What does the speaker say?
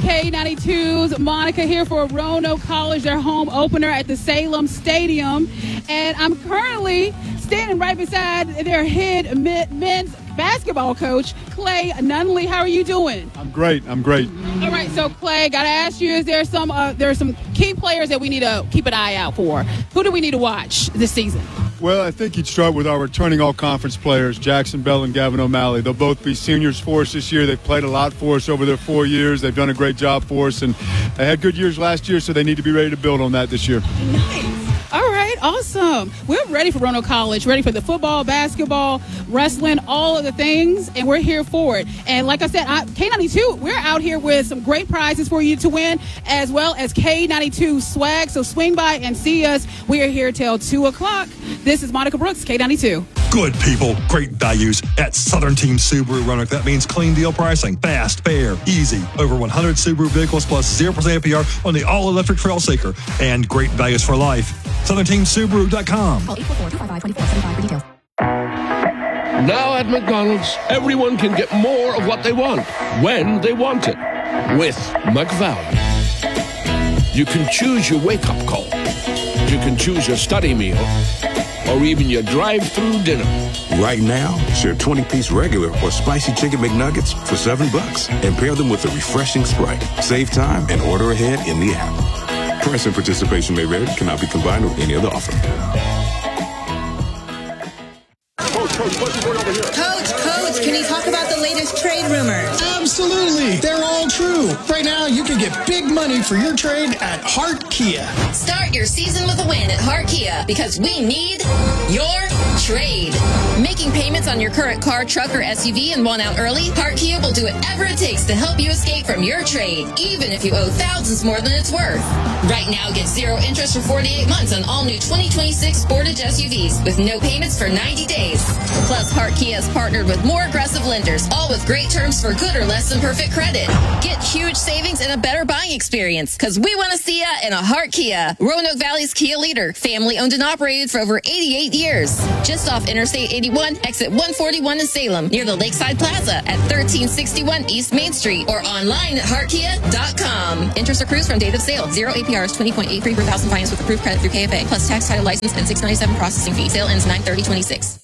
K92's Monica here for Roanoke College, their home opener at the Salem Stadium. And I'm currently standing right beside their head men's basketball coach, Clay Nunley. How are you doing? I'm great. All right, so Clay, got to ask you, is there are some key players that we need to keep an eye out for? Who do we need to watch this season? Well, I think you'd start with our returning all-conference players, Jackson Bell and Gavin O'Malley. They'll both be seniors for us this year. They've played a lot for us over their 4 years. They've done a great job for us, and they had good years last year, so they need to be ready to build on that this year. Nice. All right, awesome. We're ready for Roanoke College, ready for the football, basketball, wrestling, all of the things, and we're here for it. And like I said, K92, we're out here with some great prizes for you to win, as well as K92 swag. So swing by and see us. We are here till 2 o'clock. This is Monica Brooks, K92. Good people, great values at Southern Team Subaru Roanoke. That means clean deal pricing, fast, fair, easy. Over 100 Subaru vehicles plus 0% APR on the all-electric Trailseeker. And great values for life. SouthernTeamSubaru.com. Call 844-255-2475 for details. Now at McDonald's, everyone can get more of what they want, when they want it, with McValue. You can choose your wake-up call. You can choose your study meal, or even your drive-through dinner. Right now, share 20-piece regular or spicy chicken McNuggets for $7 and pair them with a refreshing Sprite. Save time and order ahead in the app. Price and participation may vary, cannot be combined with any other offer. Coach, can you talk about the latest trade rumors? Absolutely. They're all true. Right now, you can get big money for your trade at Hart Kia. Start your season with a win at Hart Kia because we need your trade. Making payments on your current car, truck, or SUV and want out early? Hart Kia will do whatever it takes to help you escape from your trade, even if you owe thousands more than it's worth. Right now, get 0 interest for 48 months on all new 2026 Sportage SUVs with no payments for 90 days. Plus, Hart Kia has partnered with more aggressive lenders, all with great terms for good or less than perfect credit. Get huge savings and a better buying experience, because we want to see ya in a Hart Kia. Roanoke Valley's Kia leader, family owned and operated for over 88 years. Just off Interstate 81, exit 141 in Salem, near the Lakeside Plaza at 1361 East Main Street, or online at heartkia.com. Interest accrues from date of sale. 0 APR is 20.83 per thousand finance with approved credit through KFA, plus tax, title, license, and $697 processing fee. Sale ends 9/30/26.